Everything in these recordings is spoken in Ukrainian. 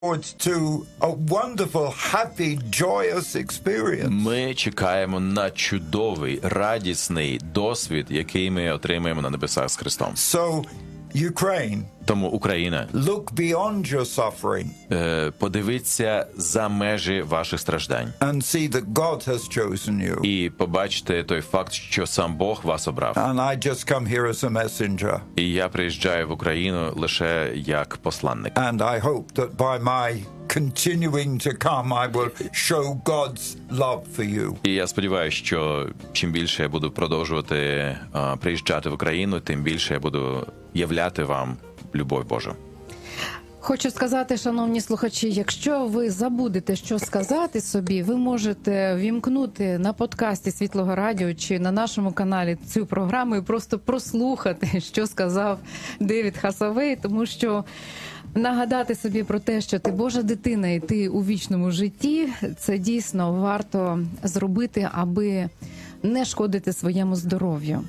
forward to a wonderful, happy, joyous experience. Ми чекаємо на чудовий, радісний досвід, який ми отримаємо на небесах з Христом. So, Ukraine, Тому Україна, look beyond your suffering подивіться за межі ваших страждань and see that God has chosen you. і побачите той факт, що сам Бог вас обрав. And I just come here as a messenger. І я приїжджаю в Україну лише як посланник. And I hope that by my continuing to come, I will show God's love for you. І я сподіваюся, що чим більше я буду продовжувати приїжджати в Україну, тим більше я буду являти вам любов Божу. Хочу сказати, шановні слухачі, якщо ви забудете, що сказати собі, ви можете вімкнути на подкасті Світлого Радіо чи на нашому каналі цю програму і просто прослухати, що сказав Девід Хасавей, тому що нагадати собі про те, що ти Божа дитина і ти у вічному житті, це дійсно варто зробити, аби не шкодити своєму здоров'ю.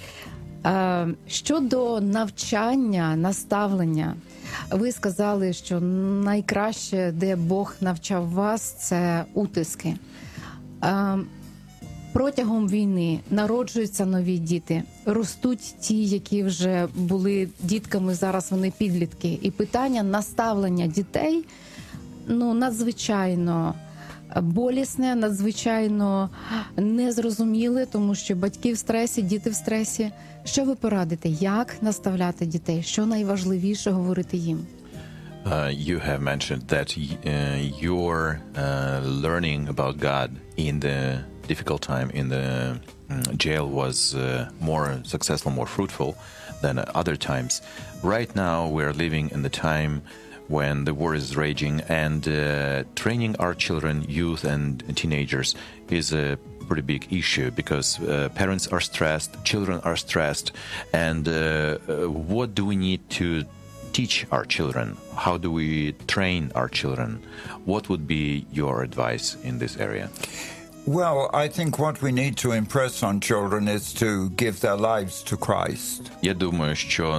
Щодо навчання, наставлення, ви сказали, що найкраще, де Бог навчав вас, це утиски. Протягом війни народжуються нові діти, ростуть ті, які вже були дітками, зараз вони підлітки. І питання наставлення дітей, надзвичайно болісне, надзвичайно незрозуміле, тому що батьки в стресі, діти в стресі. Що ви порадите? Як наставляти дітей? Що найважливіше говорити їм? You have mentioned that your learning about God in the difficult time in the jail was more successful, more fruitful than other times. Right now, we're living in the time when the war is raging, and training our children, youth, and teenagers is a pretty big issue because parents are stressed, children are stressed, and what do we need to teach our children? How do we train our children? What would be your advice in this area? Well, I think what we need to impress on children is to give their lives to Christ. Я думаю, що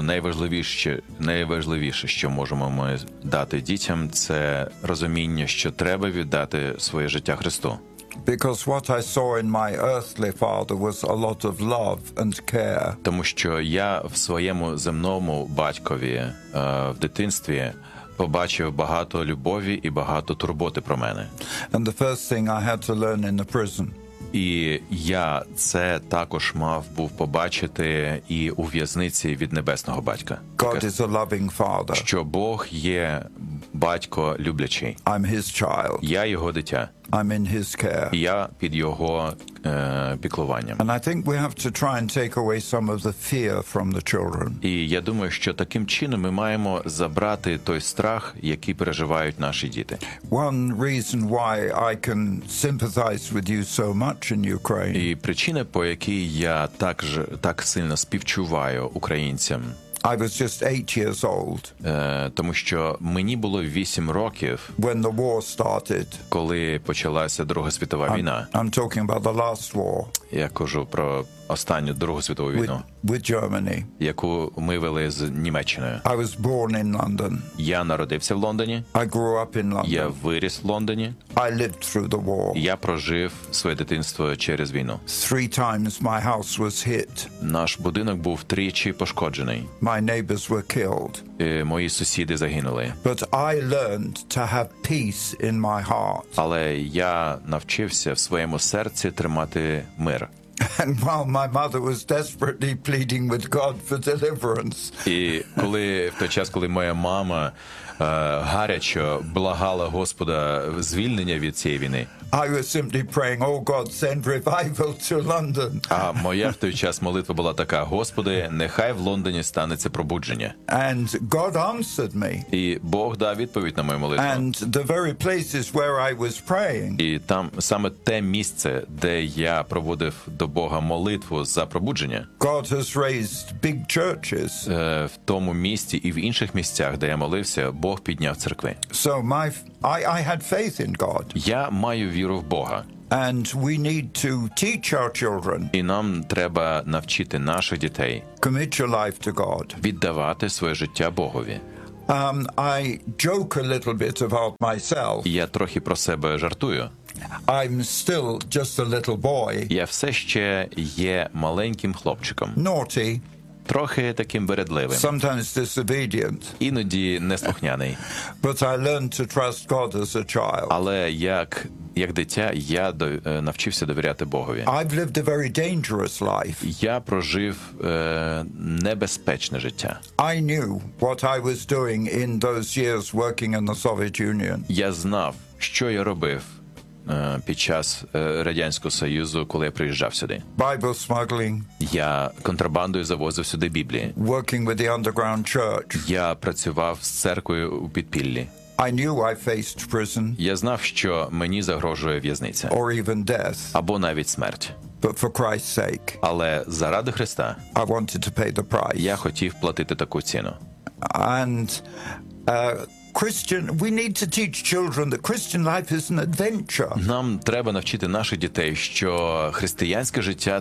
найважливіше, що можемо ми дати дітям, це розуміння, що треба віддати своє життя Христу. Because what I saw in my earthly father was a lot of love and care. Тому що я в своєму земному батькові в дитинстві побачив багато любові і багато турботи про мене. And the first thing I had to learn in the prison. І я це також мав був побачити і у в'язниці від небесного батька. God is a loving father. Що Бог є батько люблячий. I'm his child. Я його дитя. I'm in his care. Я під його піклуванням. And I think we have to try and take away some of the fear from the children. І я думаю, що таким чином ми маємо забрати той страх, який переживають наші діти. One reason why I can sympathize with you so much in Ukraine. І причина, по якій я так сильно співчуваю українцям, I was just 8 years old. Тому що мені було 8 років, when the war started. Коли почалася Друга світова війна. I'm talking about the last war. Я кажу про останню Другу світову війну, with Germany. Яку ми вели з Німеччиною. I was born in London. Я народився в Лондоні. I grew up in London. Я виріс в Лондоні. I lived through the war. Я прожив своє дитинство через війну. 3 times my house was hit. Наш будинок був тричі пошкоджений. My neighbors were killed. Мої сусіди загинули. But I learned to have peace in my heart. Але я навчився в своєму серці тримати мир. And while my mother was desperately pleading with God for deliverance. І в той час, коли моя мама гарячо благала Господа звільнення від цієї війни, I was simply praying, oh God, send revival to London. А моя в той час молитва була така: Господи, нехай в Лондоні станеться пробудження. And God answered me. І Бог дав відповідь на мою молитву. And the very places where I was praying. І там саме те місце, де я проводив до Бога молитву за пробудження. God has raised big churches. В тому місті і в інших місцях, де я молився, Бог підняв церкви. So I had faith in God. Я маю віру в Бога. And we need to teach our children. І нам треба навчити наших дітей Commit your life to God. віддавати своє життя Богові. I joke a little bit about myself. Я трохи про себе жартую. I'm still just a little boy, Я все ще є маленьким хлопчиком. naughty, Трохи таким вередливим. sometimes disobedient, Іноді неслухняний. but I learned to trust God as a child. Але як дитя я навчився довіряти Богові. I've lived a very dangerous life. Я прожив небезпечне життя. I knew what I was doing in those years working in the Soviet Union. Я знав, що я робив під час Радянського Союзу, коли я приїжджав сюди. Bible smuggling, Я контрабандою завозив сюди Біблії. working with the underground church. Я працював з церквою у підпіллі. I knew I faced prison Я знав, що мені загрожує в'язниця or even death, або навіть смерть. but for Christ's sake, Але заради Христа I wanted to pay the price. я хотів платити таку ціну. And we need to teach children that Christian life is an adventure. Нам треба навчити наших дітей, що християнське життя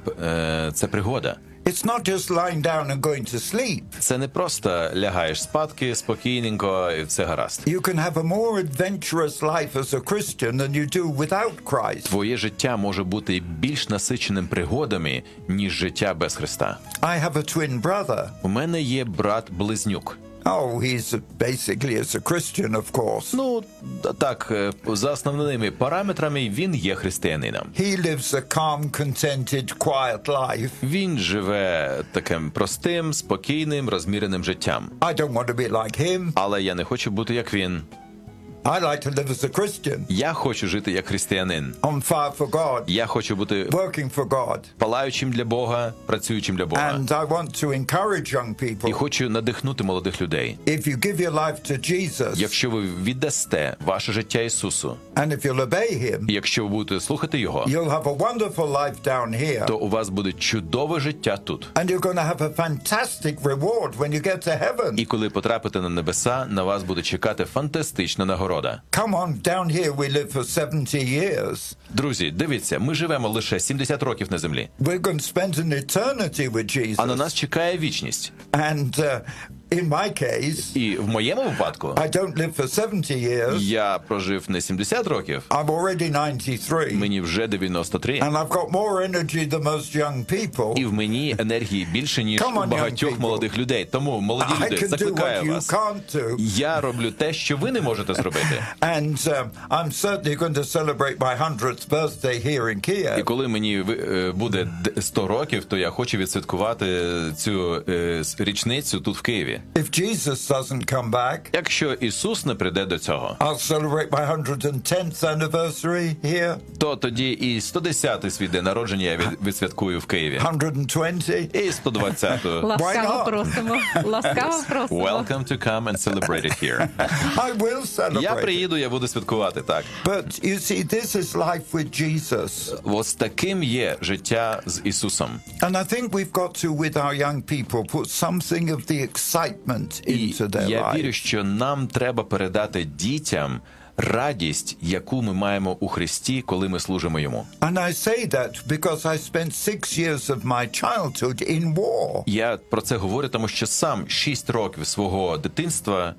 це пригода. It's not just lying down and going to sleep. Це не просто лягаєш спадки спокійненько і все гаразд. You can have a more adventurous life as a Christian than you do without Christ. Твоє життя може бути більш насиченим пригодами, ніж життя без Христа. I have a twin brother. У мене є брат-близнюк. Oh, he's basically as a Christian, of course. Ну, так, за основними параметрами він є християнином. He lives a calm, contented, quiet life. Він живе таким простим, спокійним, розміреним життям. I don't want to be like him. Але я не хочу бути як він. I like to live as a Christian, Я хочу жити як християнин. on fire for God, Я хочу бути working for God. палаючим для Бога, працюючим для Бога. And I want to encourage young І people. хочу надихнути молодих людей. If you give your life to Jesus, Якщо ви віддасте ваше життя Ісусу, and if you'll obey him, і якщо ви будете слухати Його, you'll have a wonderful life down here. то у вас буде чудове життя тут. And you're going to have a fantastic reward when you get to heaven. І коли потрапите на небеса, на вас буде чекати фантастична нагорода. Come on, down here we live for 70 years. Друзі, дивіться, ми живемо лише 70 років на землі, We're going to spend an eternity with а на нас Jesus. чекає вічність. And in my case, І в моєму випадку I don't live for 70 years. я прожив не 70 років, I'm already 93. мені вже 93. And I've got more energy than most young people. І в мені енергії більше, ніж Come on, у young багатьох people. молодих людей. Тому, молоді I люди, can do what закликаю you вас. can't do. Я роблю те, що ви не можете зробити. And I'm certainly going to celebrate my 100th birthday here in І Kiev. коли мені буде 100 років, то я хочу відсвяткувати цю річницю тут в Києві. If Jesus doesn't come back, Якщо Ісус не прийде до цього, I'll celebrate my 110th anniversary here, то тоді і 110-й свій день народження я відсвяткую в Києві. 120. І 120-ту. Ласкаво not? просимо. Ласкаво просимо. Welcome to come and celebrate it here. I will Я celebrate. приїду, я буду святкувати, так. But you see, this is life with Jesus. Ось таким є життя з Ісусом. And I think we've got to, with our young people, put something of the excitement І into their я вірю, lives. що нам треба передати дітям радість, яку ми маємо у Христі, коли ми служимо Йому. And I say that because I spent 6 years of my childhood in war. Я про це говорю, тому що сам 6 років свого дитинства,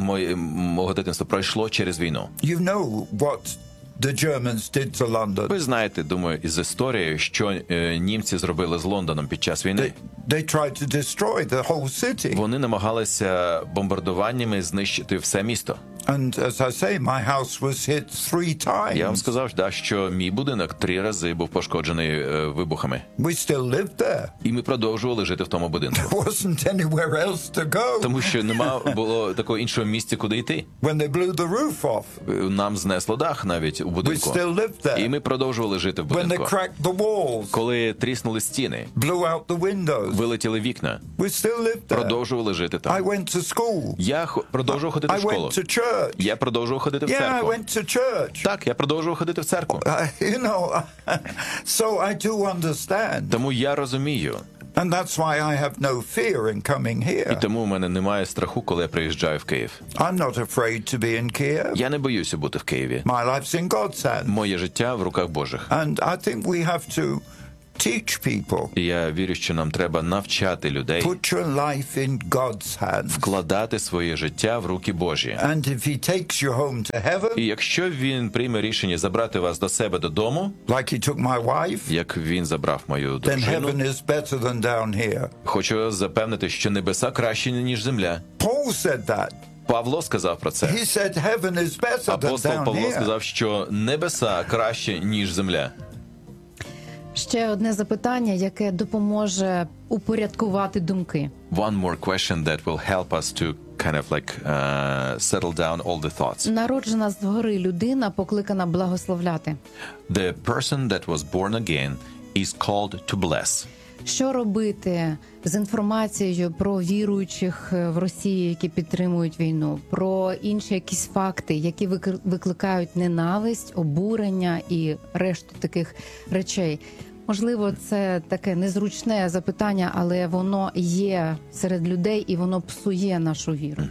мого дитинства пройшло через війну. You know what the Germans did to London. Ви знаєте, думаю, із історії, що німці зробили з Лондоном під час війни. They tried to destroy the whole city. Вони намагалися бомбардуваннями знищити все місто. And as I say, my house was hit 3 Я вам times. сказав, що мій будинок 3 рази був пошкоджений вибухами. We still lived there. І ми продовжували жити в тому будинку. There wasn't anywhere else to go. Тому що нема було такого іншого місця, куди йти. When they blew the roof off, Нам знесло дах навіть у we будинку. still lived І there. ми продовжували жити в When they будинку. cracked the walls, Коли тріснули стіни, blew out the windows, вилетіли вікна, we still lived there. продовжували жити I там. went to school. Я продовжував ходити в I школу. went to church. Я продовжував ходити в Yeah, I церкву. went to church. Так, я продовжував ходити в церкву. You know, so I do understand. Тому я розумію. And that's why I have no fear in coming І here. тому у мене немає страху, коли я приїжджаю в Київ. I'm not afraid to be in Kiev. Я не боюся бути в Києві. My life's in God's hands. Моє життя в руках Божих. And I think we have to teach people. І я вірю, що нам треба навчати людей Put your life in God's hands. вкладати своє життя в руки Божі. And if he takes you home to heaven, І якщо він прийме рішення забрати вас до себе додому, like he took my wife, як він забрав мою then дружину, heaven is better than down here. хочу запевнити, що небеса кращі, ніж земля. Paul said that. Павло сказав про це. He said heaven is better than Апостол down Павло here. сказав, що небеса краще, ніж земля. Ще одне запитання, яке допоможе упорядкувати думки. One more question that will help us to kind of like settle down all the thoughts. Народжена згори людина покликана благословляти. The person that was born again is called to bless. Що робити з інформацією про віруючих в Росії, які підтримують війну, про інші якісь факти, які викликають ненависть, обурення і решту таких речей? Можливо, це таке незручне запитання, але воно є серед людей і воно псує нашу віру.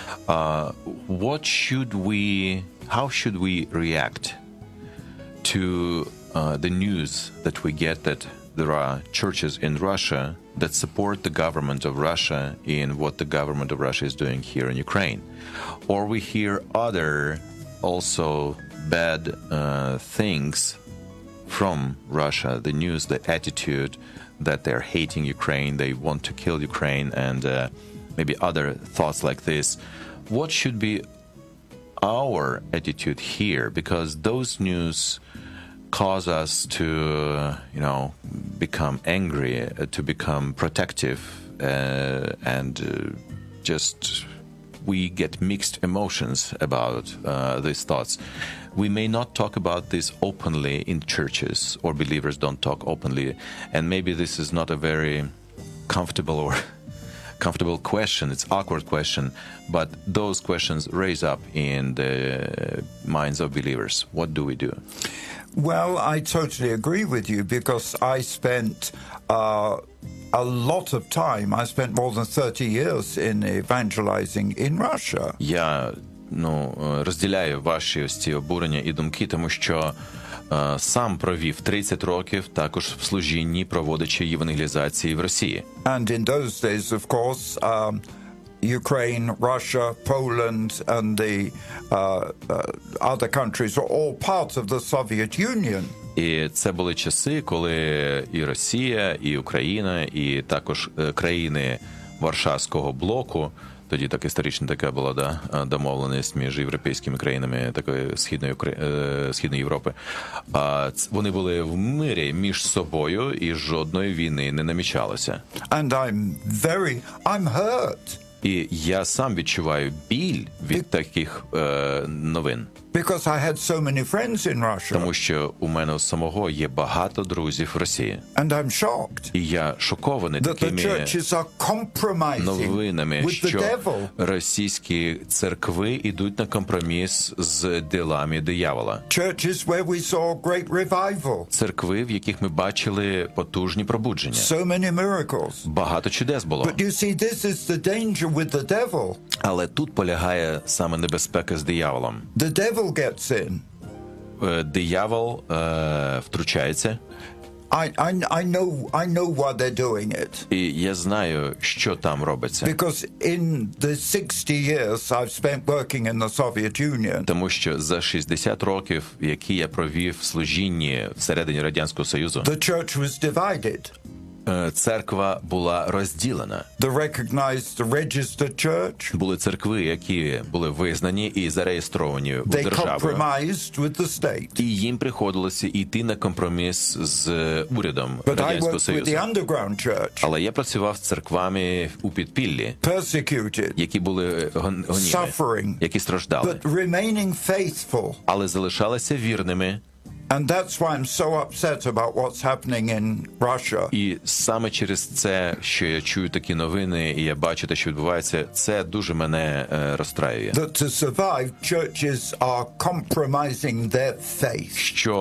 How should we react to the news that we get that there are churches in Russia that support the government of Russia in what the government of Russia is doing here in Ukraine? Or we hear other also bad things from Russia, the news, the attitude that they're hating Ukraine, they want to kill Ukraine, and maybe other thoughts like this. What should be our attitude here? Because those news cause us to, become angry, to become protective, and just we get mixed emotions about these thoughts. We may not talk about this openly in churches, or believers don't talk openly, and maybe this is not a very comfortable question. It's an awkward question, but those questions raise up in the minds of believers. What do we do? Well, I totally agree with you because I spent a lot of time. I spent more than 30 years in evangelizing in Russia. Я розділяю ваші ось ці обурення і думки, тому що сам провів 30 років також в служінні, проводячи євангелізації в Росії. And in those days, of course, Ukraine, Russia, Poland, and the other countries were all part of the Soviet Union. І це були часи, коли і Росія, і Україна, і також країни Варшавського блоку, тоді так історично така була домовленість між європейськими країнами такої Східної Європи. Вони були в мирі між собою і жодної війни не намічалося. And I'm hurt. І я сам відчуваю біль від таких новин. Because I had so many friends in Russia. Тому що у мене самого є багато друзів в Росії. And I'm shocked. І я шокований такими новинами, що російські церкви йдуть на компроміс з ділами диявола. Churches where we saw great revival. Церкви, в яких ми бачили потужні пробудження. So many miracles. Багато чудес було. But you see, this is the danger with the devil. Але тут полягає саме небезпека з дияволом. The devil gets in. Диявол втручається. I know why they're doing it. І я знаю, що там робиться. Because in the 60 years I've spent working in the Soviet Union. Тому що за 60 років, які я провів в служінні всередині Радянського Союзу, the church was divided. Церква була розділена. The recognized registered church. Були церкви, які були визнані і зареєстровані державою. They compromised with the state. І їм приходилося йти на компроміс з урядом But Радянського I worked with Союзу. the underground church. Але я працював з церквами у підпіллі, Persecuted. які були гоніми, Suffering. які страждали. But remaining faithful. Але залишалися вірними. And that's why I'm so upset about what's happening in Russia. І саме через це, що я чую такі новини, і я бачу те, що відбувається, це дуже мене розстраює. That to survive, churches are compromising their faith. Що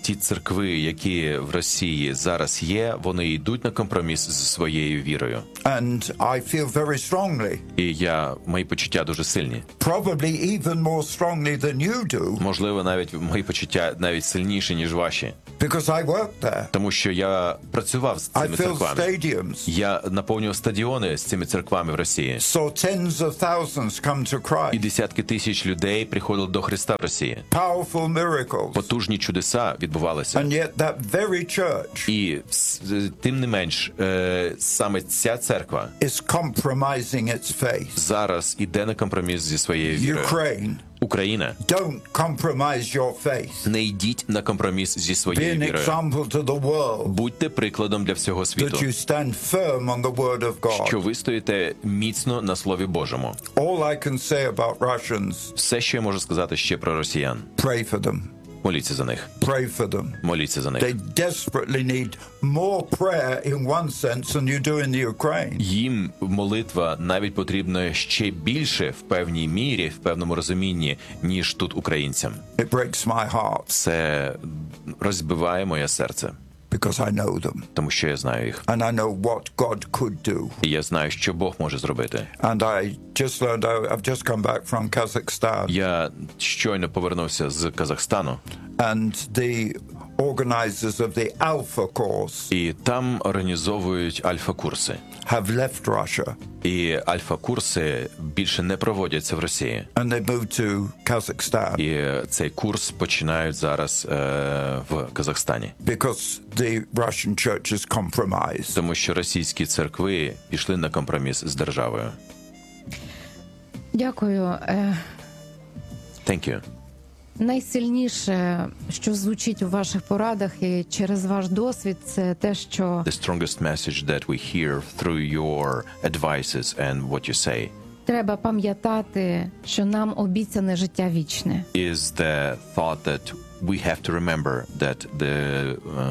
ті церкви, які в Росії зараз є, вони йдуть на компроміс зі своєю вірою. And I feel very strongly. І мої почуття дуже сильні. Probably even more strongly than you do. Можливо, навіть мої почуття навіть сильніші, ніж ваші. Because I worked there. Тому що я працював з I цими filled церквами. stadiums. Я наповнював стадіони з цими церквами в Росії. Saw tens of thousands come to І Christ. десятки тисяч людей приходили до Христа в Росії. Powerful miracles. Потужні чудеса відбувалися. And yet that very church І тим не менш, саме ця церква is compromising its faith. зараз іде на компроміс зі своєю вірою. Ukraine, Україна, don't compromise your faith. не йдіть на компроміс зі Be своєю an вірою. example to the world Будьте прикладом для всього that світу, you stand firm on the word of God. що ви стоїте міцно на Слові Божому. All I can say about Russians, Все, що я можу сказати ще про росіян. pray for them. Моліться за них. Pray for them. Моліться за них. They desperately need more prayer in one sense than you do in the Ukraine. Їм молитва навіть потрібна ще більше в певній мірі, в певному розумінні, ніж тут українцям. It breaks my heart Це розбиває моє серце, because I know them тому що я знаю їх. and I know what God could do. І я знаю, що Бог може зробити. And I just learned, I've just come back from Kazakhstan, Я щойно повернувся з Казахстану, and the organizers of the Alpha course і там організовують альфа-курси. have left Russia І альфа-курси більше не проводяться в Росії. and they moved to Kazakhstan І цей курс починають зараз в Казахстані. because the Russian church is compromised. Тому що російські церкви пішли на компроміс з державою. Дякую. Thank you. Найсильніше, що звучить у ваших порадах і через ваш досвід, це те, що The strongest message that we hear through your advices and what you say треба пам'ятати, що нам обіцяне життя вічне. is the thought that we have to remember that the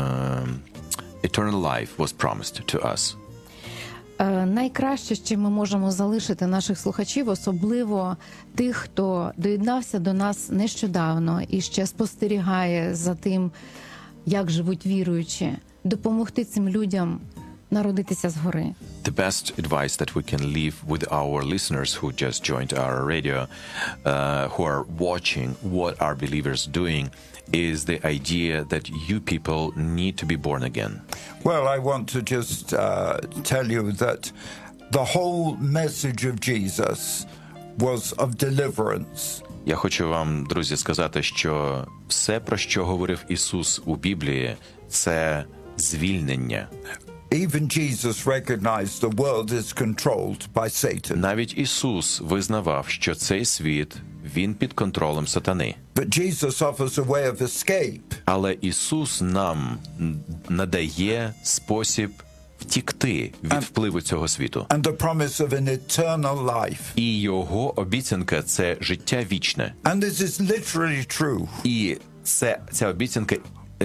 eternal life was promised to us. Найкраще, з чим ми можемо залишити наших слухачів, особливо тих, хто доєднався до нас нещодавно і ще спостерігає за тим, як живуть віруючі, допомогти цим людям народитися згори. The best advice that we can leave with our listeners who just joined our radio, who are watching what our believers doing, is the idea that you people need to be born again. Well, I want to just tell you that the whole message of Jesus was of deliverance. Я хочу вам, друзі, сказати, що все, про що говорив Ісус у Біблії, це звільнення. Even Jesus recognized the world is controlled by Satan. Навіть Ісус визнавав, що цей світ, він під контролем сатани. But Jesus offers a way of escape. Але Ісус нам надає спосіб втікти від впливу цього світу. And the promise of an eternal life. І Його обіцянка – це життя вічне. And this is literally true. І ця обіцянка,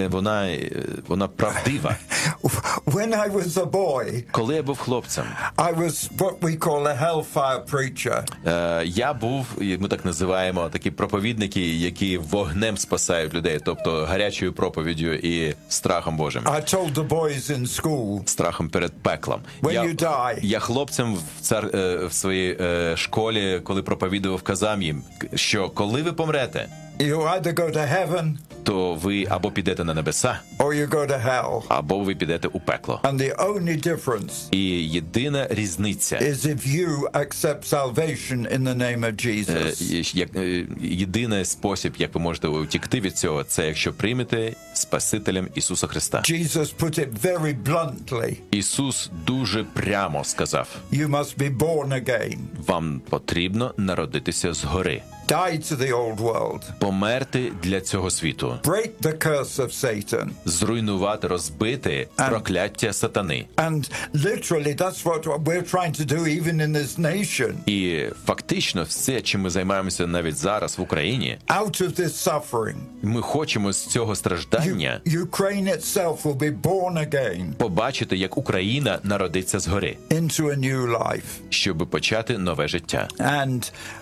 вона правдива. When I was a boy, Коли я був хлопцем, I was what we call a hellfire preacher. я був, ми так називаємо, такі проповідники, які вогнем спасають людей, тобто гарячою проповіддю і страхом Божим. I told the boys in school, Страхом перед пеклом. When you die. Я хлопцям в своїй школі, коли проповідував, казав їм, що коли ви помрете, you either go to heaven то ви або підете на небеса, or you go to hell. або ви підете у пекло. And the only difference І єдина різниця, is if you accept salvation in the name of Jesus. єдиний спосіб, як ви можете утікти від цього, це якщо приймете Спасителем Ісуса Христа. Jesus put it very bluntly. Ісус дуже прямо сказав, You must be born again. вам потрібно народитися згори, Die to the old world. померти для цього світу, Break the curse of Satan. зруйнувати, розбити прокляття сатани. And literally that's what we're trying to do even in this nation. І фактично все, чим ми займаємося навіть зараз в Україні, Out of this suffering, ми хочемо з цього страждання Ukraine itself will be born again побачити, як Україна народиться згори, into a new life. щоб почати нове життя. And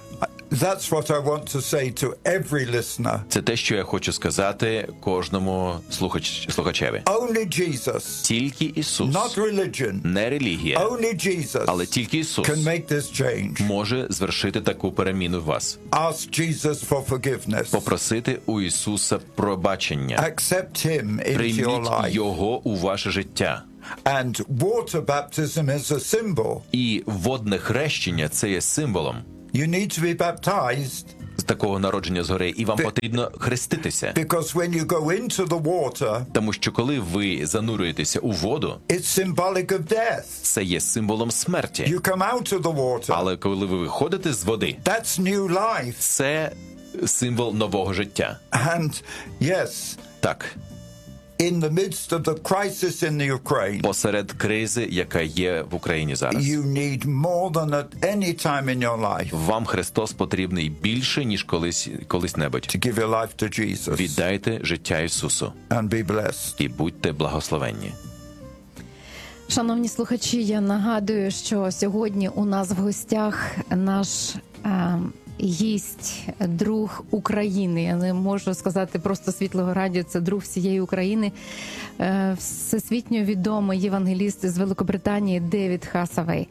That's what I want to say to every listener. Це те, що я хочу сказати кожному слухачеві. Only Jesus, Тільки Ісус, not religion, не релігія, only Jesus але тільки Ісус can make this change. може звершити таку переміну в вас. Ask Jesus for forgiveness. Попросити у Ісуса пробачення. Accept him into your Прийміть life. Його у ваше життя. And water baptism is a symbol. І водне хрещення – це є символом You need to be baptized з такого народження згори, і вам потрібно хреститися. because when you go into the water, Тому що коли ви занурюєтеся у воду, it's symbolic of death. це є символом смерті. You come out of the water. Але коли ви виходите з води, That's new life. це символ нового життя. And yes, Так, in the midst of the crisis in the Ukraine, посеред кризи, яка є в Україні зараз, you need more than at any time in your life вам Христос потрібний більше, ніж колись-небудь. to give your life to Jesus Віддайте життя Ісусу and be blessed. і будьте благословенні. Шановні слухачі, я нагадую, що сьогодні у нас в гостях наш гість, друг України. Я не можу сказати просто Світлого Радіо, це друг всієї України. Всесвітньо відомий євангеліст з Великобританії Девід Хасавей.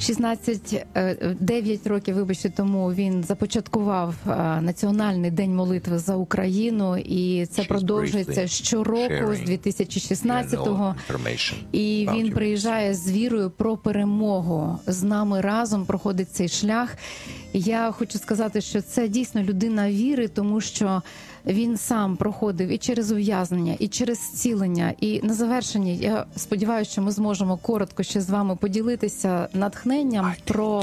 9 років, тому він започаткував Національний день молитви за Україну, і це продовжується щороку з 2016-го. І він приїжджає з вірою про перемогу. З нами разом проходить цей шлях. Я хочу сказати, що це дійсно людина віри, тому що він сам проходив і через ув'язнення, і через зцілення. І на завершенні, я сподіваюся, що ми зможемо коротко ще з вами поділитися натхненням про...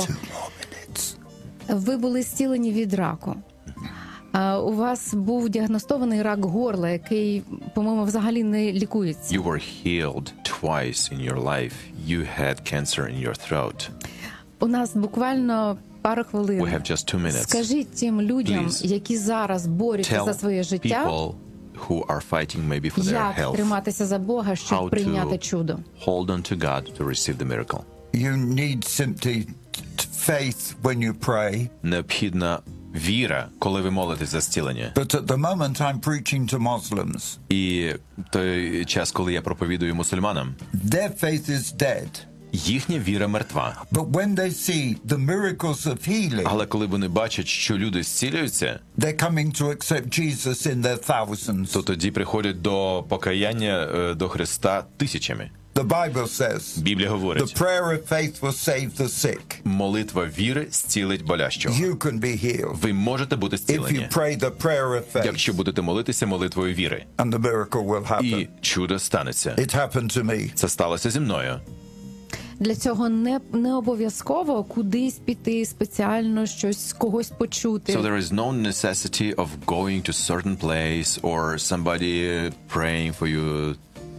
Ви були зцілені від раку. У вас був діагностований рак горла, який, по-моєму, взагалі не лікується. You were healed twice in your life. You had cancer in your throat. У нас буквально пару хвилин. We have just 2 minutes. Скажіть тим людям, Please. які зараз борються за своє життя, People who are fighting maybe for their як health, триматися за Бога, щоб how прийняти чудо. hold on to God to receive the miracle. You need simply faith when you pray. Необхідна віра, коли ви молитесь за зцілення. But at the moment I'm preaching to Muslims. І той час, коли я проповідую мусульманам, Their faith is dead. їхня віра мертва. But when they see the miracles of healing, Але коли вони бачать, що люди зцілюються, they're coming to accept Jesus in their thousands. то тоді приходять до покаяння до Христа тисячами. The Bible says, Біблія the говорить, prayer of faith will save the sick. молитва віри зцілить болящого. You can be healed Ви можете бути if зцілені, you pray the prayer of faith, якщо будете молитися молитвою віри. and the miracle will happen. І чудо станеться. It happened to me. Це сталося зі мною. Для цього не обов'язково кудись піти спеціально, щось когось почути. So there is no necessity of going to certain place or somebody praying for you.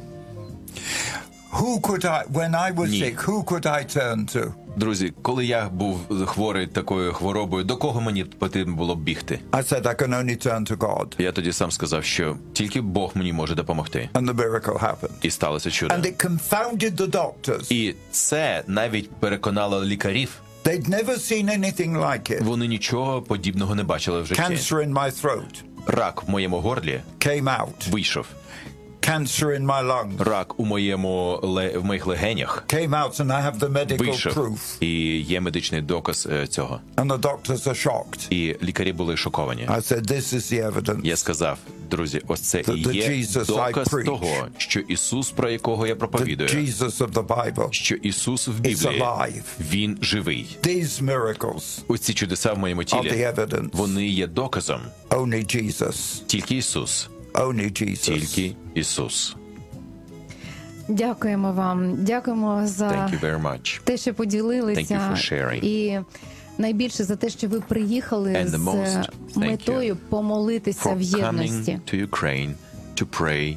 Who could I, when I was Ні. sick, who could I turn to? Друзі, коли я був хворий такою хворобою, до кого мені потрібно було б бігти? I said, I can only turn to God. Я тоді сам сказав, що тільки Бог мені може допомогти. And the miracle happened. І сталося чудо. And it confounded the doctors. І це навіть переконало лікарів. They'd never seen anything like it. Вони нічого подібного не бачили в житті. Cancer in my throat Рак в моєму горлі came out. вийшов. Cancer in my lungs Рак у в моїх легенях came out, and I have the medical вийшов. proof. І є медичний доказ цього. And the doctors are shocked. І лікарі були шоковані. I said, this is the evidence. Я сказав, друзі, ось це і The є Jesus I доказ preach. того, що Ісус, про якого я The проповідую, Jesus of the Bible що Ісус в is Біблії, alive. Він живий. These miracles Ось ці чудеса в моєму are the тілі, evidence. вони є доказом. Only Jesus. Тільки Ісус. Only Jesus. Тільки Ісус. Дякуємо вам. Дякуємо за Thank you very much. те, що Thank you поділилися. for sharing. І найбільше за те, що ви приїхали And the з most, thank метою помолитися в For єдності. coming to Ukraine to pray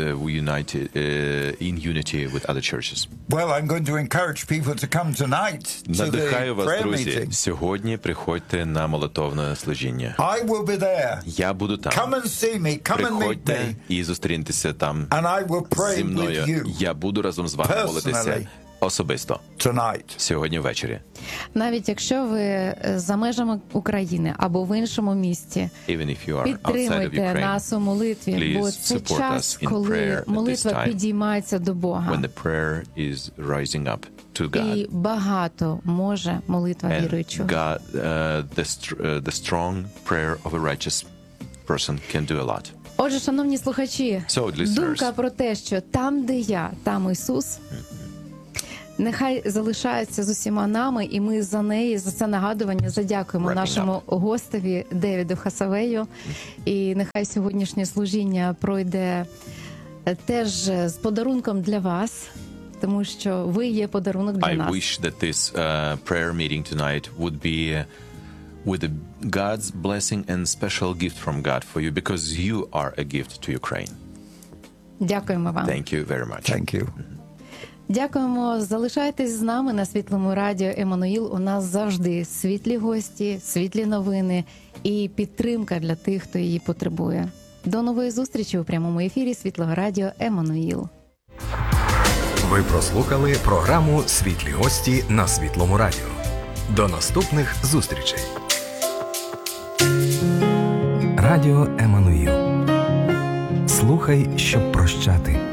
in unity with other churches. Well, I'm going to encourage people to come tonight to the Надихаю вас, prayer друзі. meeting. Сьогодні приходьте на молитовне служіння. I will be there. Я буду там. Come and see me. Come and meet Приходьте me. і зустріньтеся там And I will pray зі with мною. you. Я буду разом з вами Personally. молитися особисто tonight. сьогодні ввечері. Навіть якщо ви за межами України або в іншому місті, Even if you are outside of підтримуйте Ukraine, нас у молитві, бо please це support час, us in коли prayer at this молитва time, підіймається до Бога. when the prayer is rising up to God. І багато може молитва And віруючого. God, the strong prayer of a righteous person can do a lot. Отже, шановні слухачі, So, listeners. думка про те, що там, де я, там Ісус, нехай залишається з усіма нами, і ми за неї, за це нагадування задякуємо Wrapping нашому гостеві Девіду Хасавею. І нехай сьогоднішнє служіння пройде теж з подарунком для вас, тому що ви є подарунок для I нас. wish that this prayer meeting tonight would be with God's blessing and special gift from God for you, because you are a gift to Ukraine. Дякуємо вам. Thank you very much. Thank you. Дякуємо. Залишайтесь з нами на Світлому радіо Еммануїл. У нас завжди світлі гості, світлі новини і підтримка для тих, хто її потребує. До нової зустрічі у прямому ефірі Світлого радіо Еммануїл. Ви прослухали програму «Світлі гості» на Світлому радіо. До наступних зустрічей. Радіо Еммануїл. Слухай, щоб прощати.